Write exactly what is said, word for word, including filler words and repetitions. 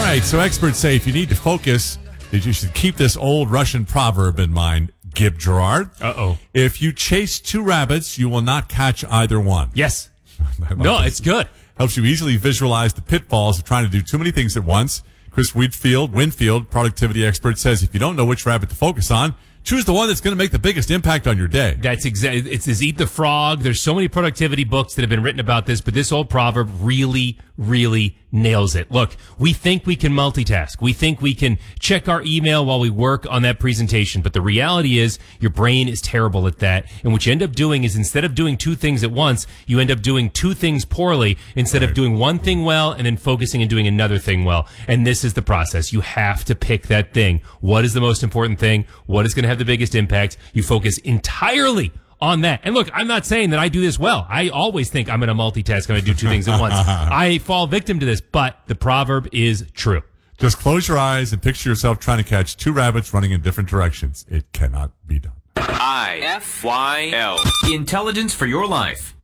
right, so experts say if you need to focus, that you should keep this old Russian proverb in mind, Gib Gerard. Uh-oh. If you chase two rabbits, you will not catch either one. Yes. No, it's good. Helps you easily visualize the pitfalls of trying to do too many things at once. Chris Wheatfield, Winfield, productivity expert, says if you don't know which rabbit to focus on, choose the one that's going to make the biggest impact on your day. That's exactly. It's this Eat the Frog. There's so many productivity books that have been written about this, but this old proverb really, really nails it. Look, we think we can multitask. We think we can check our email while we work on that presentation, but the reality is your brain is terrible at that. And what you end up doing is instead of doing two things at once, you end up doing two things poorly instead right. of doing one thing well and then focusing and doing another thing well. And this is the process. You have to pick that thing. What is the most important thing? What is going to have the biggest impact? You focus entirely on that. And look, I'm not saying that I do this well. I always think I'm going to multitask. I'm going to do two things at once. I fall victim to this, but the proverb is true. Just close your eyes and picture yourself trying to catch two rabbits running in different directions. It cannot be done. I F Y L. Intelligence for your life.